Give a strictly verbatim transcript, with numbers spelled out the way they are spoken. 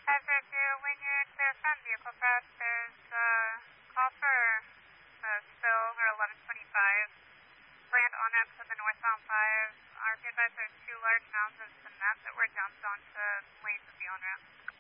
five zero two, when you're clear from vehicle prep, there's a call for a spill over eleven twenty-five. Land on ramp to the northbound five. Our be advised there's two large mounds of cement that were dumped onto lanes of the on ramp.